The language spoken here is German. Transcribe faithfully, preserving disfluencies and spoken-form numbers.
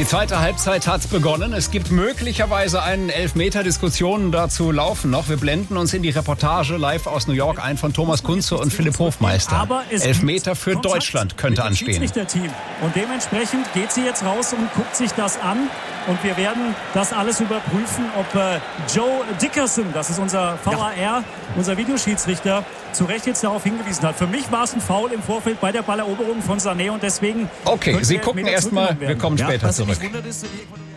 Die zweite Halbzeit hat begonnen. Es gibt möglicherweise einen Elfmeter. Diskussionen dazu laufen noch. Wir blenden uns in die Reportage live aus New York ein von Thomas Kunze und Philipp Hofmeister. Aber es Elfmeter für Deutschland könnte anstehen. Schiedsrichterteam. Und dementsprechend geht sie jetzt raus und guckt sich das an. Und wir werden das alles überprüfen, ob äh, Joe Dickerson, das ist unser V A R, ja. unser Videoschiedsrichter, zu Recht jetzt darauf hingewiesen hat. Für mich war es ein Foul im Vorfeld bei der Balleroberung von Sané und deswegen... Okay, Sie gucken erst mal, wir kommen später ja, zurück. Wundert, ist,